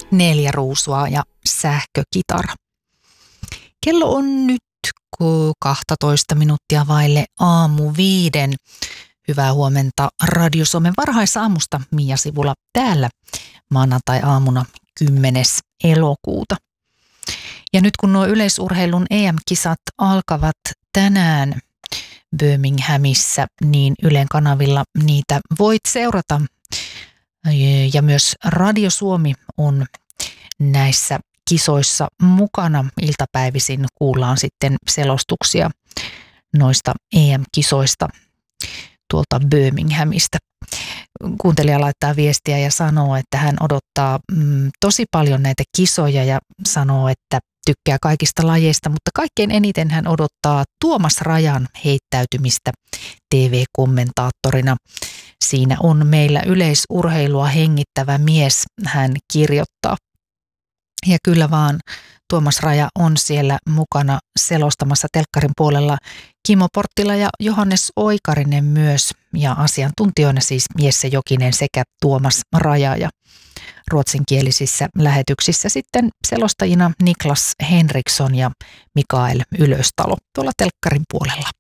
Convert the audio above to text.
4 ruusua ja sähkökitara. Kello on nyt 12 minuuttia vaille aamu 5. Hyvää huomenta Radio Suomen varhaisaamusta Mia Sivula täällä maanantai-aamuna 10. elokuuta. Ja nyt kun nuo yleisurheilun EM-kisat alkavat tänään Birminghamissa, niin Ylen kanavilla niitä voit seurata. Ja myös Radio Suomi on näissä kisoissa mukana. Iltapäivisin kuullaan sitten selostuksia noista EM-kisoista tuolta Birminghamista. Kuuntelija laittaa viestiä ja sanoo, että hän odottaa tosi paljon näitä kisoja ja sanoo, että tykkää kaikista lajeista, mutta kaikkein eniten hän odottaa Tuomas Rajan heittäytymistä TV-kommentaattorina. Siinä on meillä yleisurheilua hengittävä mies, hän kirjoittaa. Ja kyllä vaan Tuomas Raja on siellä mukana selostamassa telkkarin puolella. Kimmo Porttila ja Johannes Oikarinen myös ja asiantuntijoina siis Jesse Jokinen sekä Tuomas Raja ja ruotsinkielisissä lähetyksissä sitten selostajina Niklas Henriksson ja Mikael Ylöstalo tuolla telkkarin puolella.